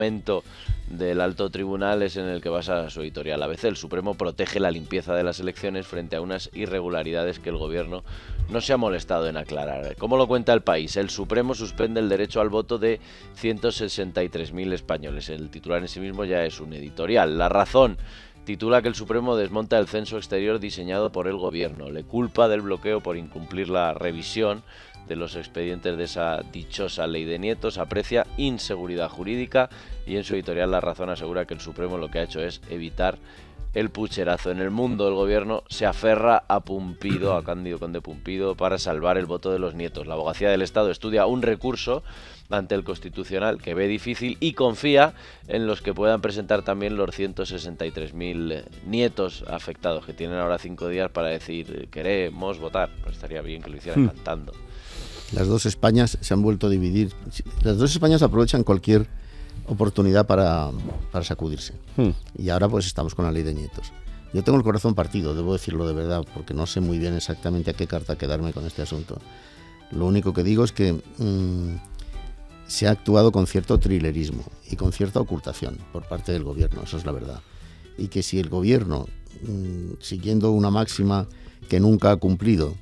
del alto tribunal es en el que basa su editorial ABC. El Supremo protege la limpieza de las elecciones frente a unas irregularidades que el gobierno no se ha molestado en aclarar. ¿Cómo lo cuenta El País? El Supremo suspende el derecho al voto de 163.000 españoles. El titular en sí mismo ya es un editorial. La Razón titula que el Supremo desmonta el censo exterior diseñado por el gobierno. Le culpa del bloqueo por incumplir la revisión de los expedientes de esa dichosa ley de nietos, aprecia inseguridad jurídica y en su editorial La Razón asegura que el Supremo lo que ha hecho es evitar el pucherazo. En El Mundo, el gobierno se aferra a Pumpido, a Cándido Conde Pumpido, para salvar el voto de los nietos. La Abogacía del Estado estudia un recurso ante el Constitucional que ve difícil y confía en los que puedan presentar también los 163.000 nietos afectados, que tienen ahora 5 días para decir queremos votar. Pues estaría bien que lo hicieran cantando. Las dos Españas se han vuelto a dividir. Las dos Españas aprovechan cualquier oportunidad para sacudirse. Y ahora pues estamos con la ley de nietos. Yo tengo el corazón partido, debo decirlo de verdad, porque no sé muy bien exactamente a qué carta quedarme con este asunto. Lo único que digo es que se ha actuado con cierto trilerismo y con cierta ocultación por parte del gobierno, eso es la verdad. Y que si el gobierno, siguiendo una máxima que nunca ha cumplido,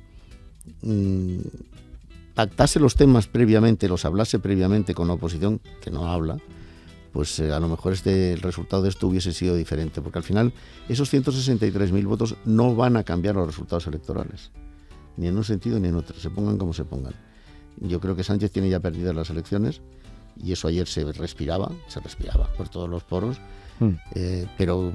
pactase los temas previamente, los hablase previamente con la oposición, que no habla, pues a lo mejor el resultado de esto hubiese sido diferente, porque al final esos 163.000 votos no van a cambiar los resultados electorales, ni en un sentido ni en otro, se pongan como se pongan. Yo creo que Sánchez tiene ya perdidas las elecciones, y eso ayer se respiraba por todos los poros, pero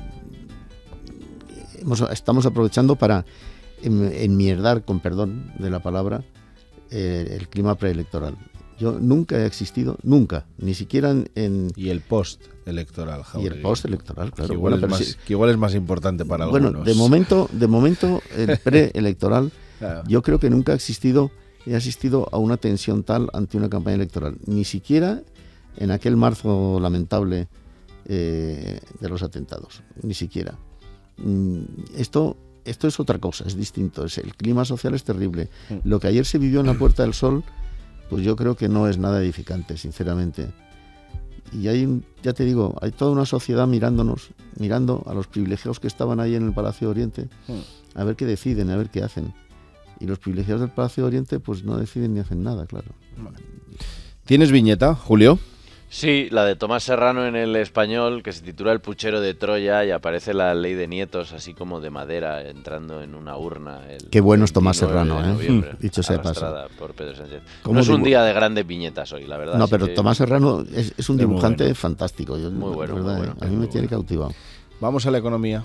estamos aprovechando para enmierdar, con perdón de la palabra, el clima preelectoral. Yo nunca he existido, nunca, ni siquiera en... Y el post-electoral, Jauregui. Y el post-electoral, claro. Que igual es más importante para algunos. Bueno, de momento el preelectoral, claro. Yo creo que nunca he asistido a una tensión tal ante una campaña electoral, ni siquiera en aquel marzo lamentable de los atentados, ni siquiera. Esto es otra cosa, es distinto. El clima social es terrible. Lo que ayer se vivió en la Puerta del Sol, pues yo creo que no es nada edificante, sinceramente. Y ya te digo, hay toda una sociedad mirando a los privilegiados que estaban ahí en el Palacio de Oriente, a ver qué deciden, a ver qué hacen. Y los privilegiados del Palacio de Oriente, pues no deciden ni hacen nada, claro. ¿Tienes viñeta, Julio? Sí, la de Tomás Serrano en El Español, que se titula El puchero de Troya, y aparece la ley de nietos, así como de madera, entrando en una urna. Qué bueno es Tomás Serrano, dicho sea paso. Por Pedro Sánchez. No es un día de grandes viñetas hoy, la verdad. No, pero Tomás Serrano es un dibujante fantástico. Muy bueno, muy bueno. A mí me tiene cautivado. Vamos a la economía.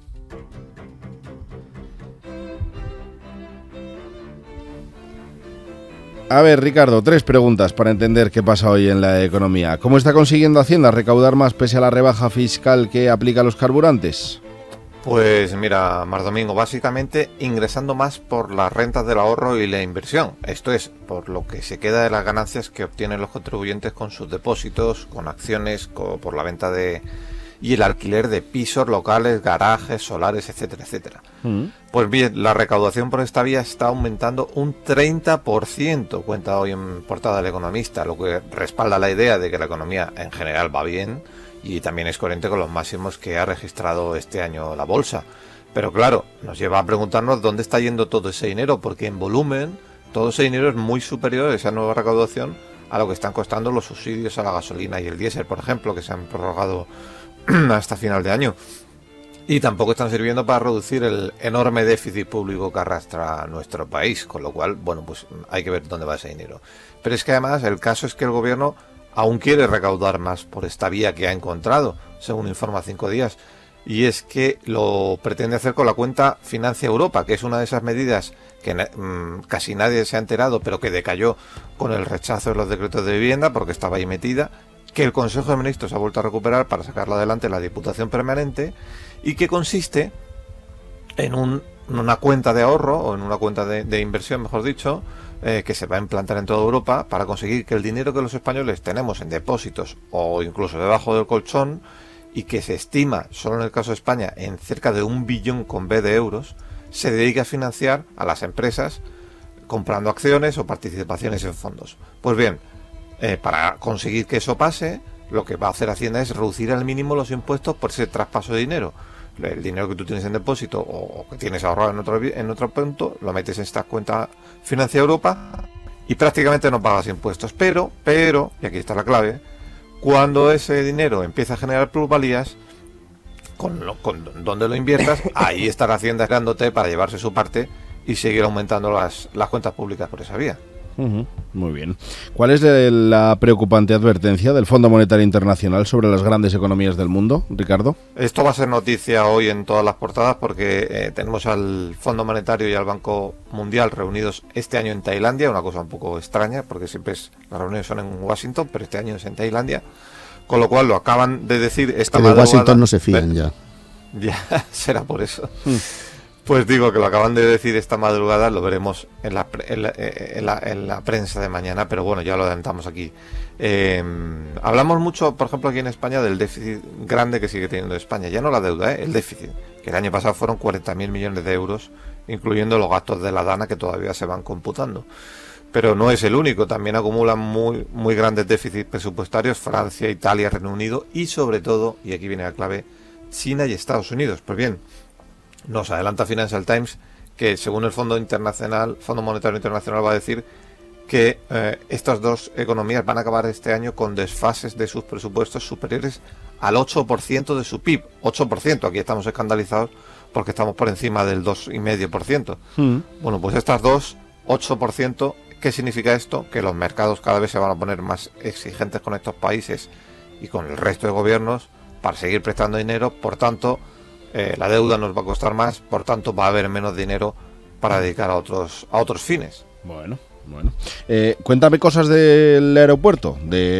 A ver, Ricardo, 3 preguntas para entender qué pasa hoy en la economía. ¿Cómo está consiguiendo Hacienda recaudar más pese a la rebaja fiscal que aplica a los carburantes? Pues mira, Mar Domingo, básicamente ingresando más por las rentas del ahorro y la inversión. Esto es, por lo que se queda de las ganancias que obtienen los contribuyentes con sus depósitos, con acciones, por la venta y el alquiler de pisos, locales, garajes, solares, etcétera, etcétera. Pues bien, la recaudación por esta vía está aumentando un 30%, cuenta hoy en portada El Economista, lo que respalda la idea de que la economía en general va bien y también es coherente con los máximos que ha registrado este año la bolsa. Pero claro, nos lleva a preguntarnos dónde está yendo todo ese dinero, porque en volumen todo ese dinero es muy superior a esa nueva recaudación a lo que están costando los subsidios a la gasolina y el diésel, por ejemplo, que se han prorrogado hasta final de año, y tampoco están sirviendo para reducir el enorme déficit público que arrastra nuestro país, con lo cual, bueno, pues hay que ver dónde va ese dinero. Pero es que además el caso es que el gobierno aún quiere recaudar más por esta vía que ha encontrado, según informa 5 días, y es que lo pretende hacer con la cuenta Financia Europa, que es una de esas medidas que casi nadie se ha enterado, pero que decayó con el rechazo de los decretos de vivienda porque estaba ahí metida, que el Consejo de Ministros ha vuelto a recuperar para sacarla adelante la Diputación Permanente, y que consiste en una cuenta de ahorro, o en una cuenta de inversión, mejor dicho, que se va a implantar en toda Europa para conseguir que el dinero que los españoles tenemos en depósitos o incluso debajo del colchón, y que se estima, solo en el caso de España, en cerca de 1 billón con B de euros, se dedique a financiar a las empresas comprando acciones o participaciones en fondos. Pues bien, para conseguir que eso pase, lo que va a hacer Hacienda es reducir al mínimo los impuestos por ese traspaso de dinero. El dinero que tú tienes en depósito o que tienes ahorrado en otro punto, lo metes en esta cuenta Financia Europa y prácticamente no pagas impuestos. Pero, y aquí está la clave, cuando ese dinero empieza a generar plusvalías, con donde lo inviertas, ahí estará Hacienda esperándote para llevarse su parte y seguir aumentando las cuentas públicas por esa vía. Muy bien. ¿Cuál es la preocupante advertencia del Fondo Monetario Internacional sobre las grandes economías del mundo, Ricardo? Esto va a ser noticia hoy en todas las portadas porque tenemos al Fondo Monetario y al Banco Mundial reunidos este año en Tailandia, una cosa un poco extraña porque siempre las reuniones son en Washington, pero este año es en Tailandia, con lo cual lo acaban de decir esta madrugada. De Washington no se fían ya. Ya, será por eso. Pues digo que lo acaban de decir esta madrugada, lo veremos en la prensa de mañana, pero bueno, ya lo adelantamos aquí. Hablamos mucho, por ejemplo, aquí en España del déficit grande que sigue teniendo España, ya no la deuda, el déficit, que el año pasado fueron 40.000 millones de euros, incluyendo los gastos de la DANA que todavía se van computando. Pero no es el único, también acumulan muy grandes déficits presupuestarios Francia, Italia, Reino Unido y sobre todo, y aquí viene la clave, China y Estados Unidos. Pues bien, nos adelanta Financial Times que según el Fondo Monetario Internacional va a decir que estas dos economías van a acabar este año con desfases de sus presupuestos superiores al 8% de su PIB. 8%, aquí estamos escandalizados porque estamos por encima del 2,5%. Bueno, pues estas dos, 8%, ¿qué significa esto? Que los mercados cada vez se van a poner más exigentes con estos países y con el resto de gobiernos para seguir prestando dinero, por tanto la deuda nos va a costar más, por tanto va a haber menos dinero para dedicar a otros fines. Bueno. Cuéntame cosas del aeropuerto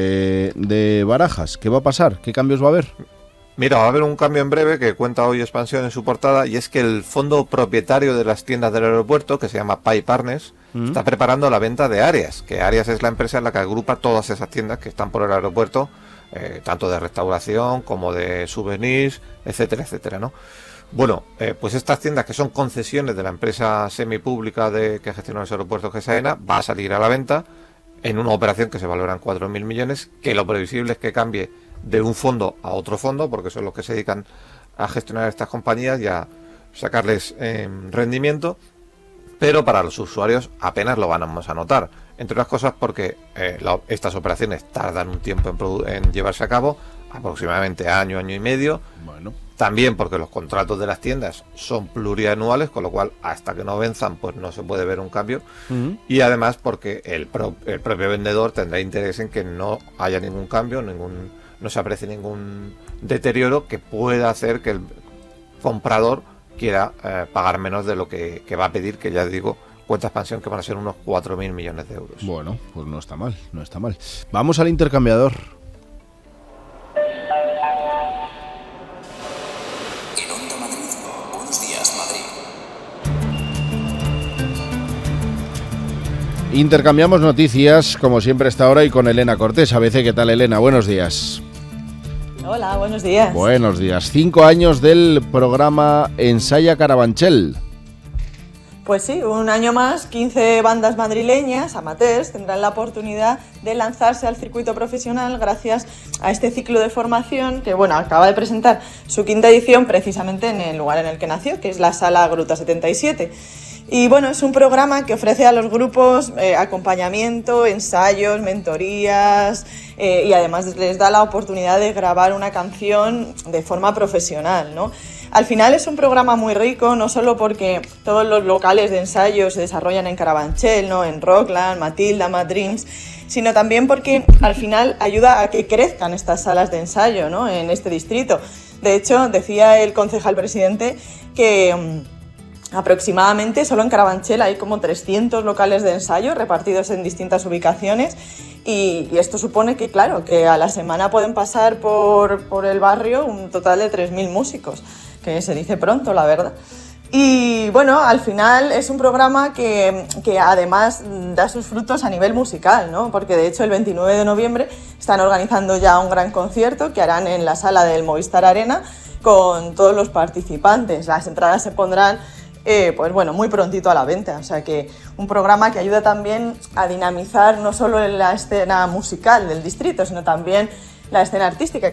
de Barajas. ¿Qué va a pasar? ¿Qué cambios va a haber? Mira, va a haber un cambio en breve que cuenta hoy Expansión en su portada, y es que el fondo propietario de las tiendas del aeropuerto, que se llama Pay Partners, está preparando la venta de Arias, que Arias es la empresa en la que agrupa todas esas tiendas que están por el aeropuerto, tanto de restauración como de souvenirs, etcétera, etcétera, ¿no? Bueno, pues estas tiendas que son concesiones de la empresa semipública que gestiona los aeropuertos, que es AENA, va a salir a la venta en una operación que se valora en 4.000 millones, que lo previsible es que cambie de un fondo a otro fondo, porque son los que se dedican a gestionar estas compañías y a sacarles rendimiento, pero para los usuarios apenas lo vamos a notar, entre otras cosas porque estas operaciones tardan un tiempo en llevarse a cabo, aproximadamente año y medio. Bueno. También porque los contratos de las tiendas son plurianuales, con lo cual hasta que no venzan pues no se puede ver un cambio. Y además porque el propio vendedor tendrá interés en que no haya ningún cambio, no se aprecie ningún deterioro que pueda hacer que el comprador quiera pagar menos de lo que va a pedir, que ya digo, cuenta Expansión que van a ser unos 4.000 millones de euros. Bueno, pues no está mal. Vamos al intercambiador. Intercambiamos noticias, como siempre, a esta hora y con Elena Cortés. ABC, ¿qué tal, Elena? Buenos días. Hola, buenos días. Buenos días. 5 años del programa Ensaya Carabanchel. Pues sí, un año más, 15 bandas madrileñas, amateurs, tendrán la oportunidad de lanzarse al circuito profesional gracias a este ciclo de formación que, bueno, acaba de presentar su 5ª edición precisamente en el lugar en el que nació, que es la Sala Gruta 77. Y bueno, es un programa que ofrece a los grupos acompañamiento, ensayos, mentorías y además les da la oportunidad de grabar una canción de forma profesional, ¿no? Al final es un programa muy rico, no solo porque todos los locales de ensayo se desarrollan en Carabanchel, ¿no? En Rockland, Matilda, Mad Dreams, sino también porque al final ayuda a que crezcan estas salas de ensayo, ¿no? En este distrito. De hecho, decía el concejal presidente que aproximadamente solo en Carabanchel hay como 300 locales de ensayo repartidos en distintas ubicaciones y esto supone que, claro, que a la semana pueden pasar por el barrio un total de 3.000 músicos, que se dice pronto, la verdad. Y bueno, al final es un programa que además da sus frutos a nivel musical, ¿no? Porque de hecho el 29 de noviembre están organizando ya un gran concierto que harán en la sala del Movistar Arena con todos los participantes. Las entradas se pondrán pues bueno, muy prontito a la venta, o sea que un programa que ayuda también a dinamizar no solo en la escena musical del distrito, sino también la escena artística,